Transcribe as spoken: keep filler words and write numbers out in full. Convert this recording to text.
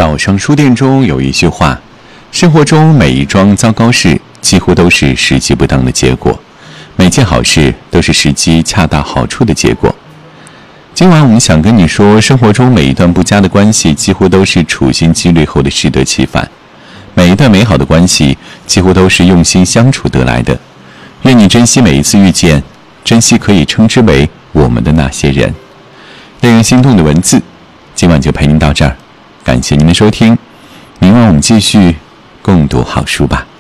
岛上书店中有一句话：生活中每一桩糟糕事几乎都是时机不当的结果，每件好事都是时机恰到好处的结果。今晚我们想跟你说，生活中每一段不佳的关系几乎都是处心积虑后的适得其反，每一段美好的关系几乎都是用心相处得来的。愿你珍惜每一次遇见，珍惜可以称之为我们的那些人。令人心动的文字，今晚就陪您到这儿，感谢您的收听，明晚我们继续共读好书吧。